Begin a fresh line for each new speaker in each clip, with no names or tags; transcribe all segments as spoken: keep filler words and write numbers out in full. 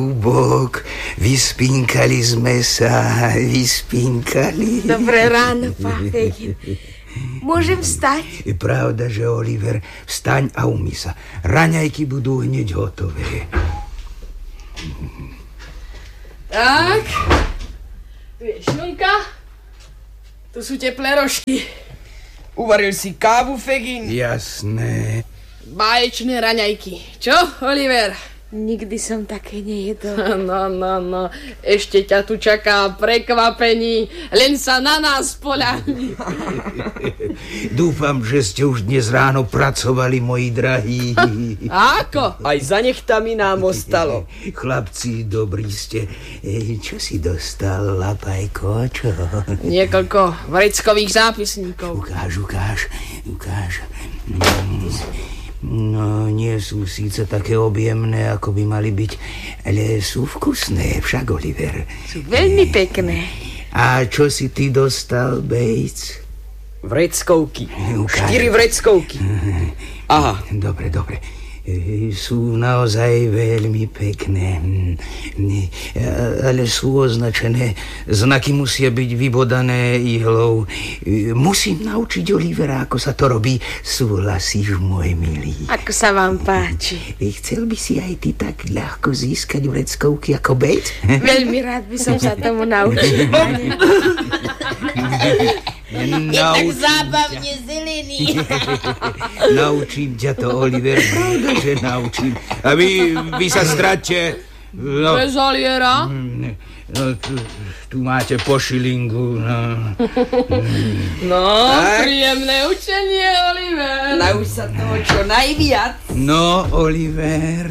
Bok, vyspinkali sme sa, vyspinkali.
Dobré ráno, pán Fegin. Môžem vstať?
Pravda, že Oliver, vstaň a umý sa. Raňajky budú hneď hotové.
Tak, tu je šňunka, tu sú teplé rožky.
Uvaril si kávu, Fegin?
Jasné.
Báječné raňajky. Čo, Oliver?
Nikdy som také nejedol.
No, no, no. Ešte ťa tu čaká prekvapení. Len sa na nás spoľahni.
Dúfam, že ste už dnes ráno pracovali, moji drahí.
Ako?
Aj za nechtami nám ostalo.
Chlapci, dobrí ste. Čo si dostal, Lapajko, čo?
Niekoľko vreckových zápisníkov.
Ukáž, ukáž, ukáž. No, nie sú síce také objemné, ako by mali byť, ale sú vkusné, však, Oliver.
Sú veľmi pekné.
A čo si ty dostal, Bates?
Vreckovky.
Ukáž.
Štyri vreckovky. Aha.
Dobre, dobre. Sú naozaj veľmi pekné, ale sú označené. Znaky musia byť vybodané ihlou. Musím naučiť Olivera, ako sa to robí. Súhlasíš, môj milý?
Ako sa vám páči?
Chcel by si aj ty tak ľahko získať vreckovky ako Bates?
Veľmi rád by som sa tomu naučil.
Je tak zábavne zelený.
Naučím ťa to, Oliver, pravda, že naučím. A vy, vy sa stratte. No,
bez Oliera?
No, tu, tu máte po šilingu. No,
no príjemné učenie, Oliver.
Nauč sa toho čo najviac.
No, Oliver.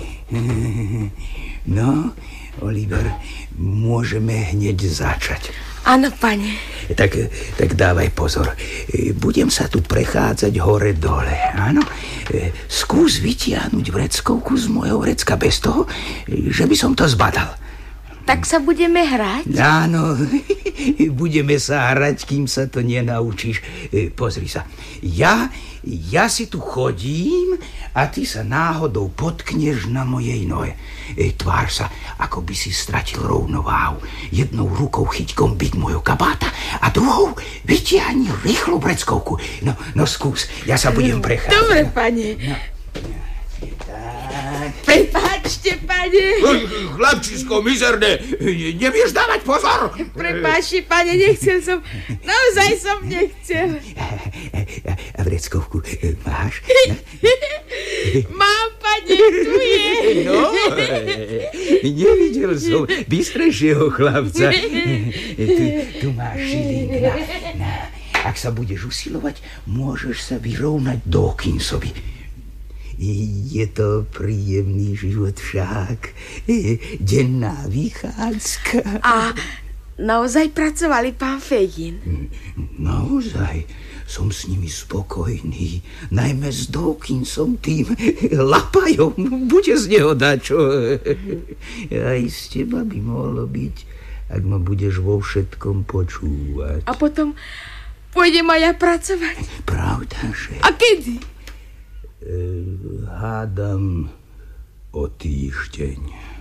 No, Oliver, môžeme hneď začať.
Áno, pane.
Tak, tak dávaj pozor. Budem sa tu prechádzať hore-dole, áno? Skús vytiahnuť vreckovku z mojho vrecka bez toho, že by som to zbadal.
Tak sa budeme hrať?
Áno, budeme sa hrať, kým sa to nenaučíš. Pozri sa, ja, ja si tu chodím a ty sa náhodou potkneš na mojej nohe. Tvár sa, ako by si stratil rovnováhu. Jednou rukou chyť gombík mojho kabáta a druhou vytiahni rýchlu vreckovku. No, no skús, ja sa budem prechádzať.
Dobre, pane. No. Prepáčte, pane.
Chlapčisko, mizerné, nevieš dávať pozor.
Prepáčte, pane, nechcel som. Naozaj som nechcel.
A vreckovku máš?
Mám, pane, tu je.
No, nevidel som bystrejšieho chlapca. Tu, tu máš šiling. Na, na. Ak sa budeš usilovať, môžeš sa vyrovnať Dawkinsovi. Je to príjemný život však. Denná vychádzka.
A naozaj pracovali, pán Fegin?
Naozaj? Som s nimi spokojný. Najmä s Dawkinsom, tým Lapajom. Bude z neho dačo. Aj z teba by mohlo byť, ak ma budeš vo všetkom počúvať.
A potom pôjdem aj ja pracovať.
Pravda, že?
A kedy?
Hádam o týždeň.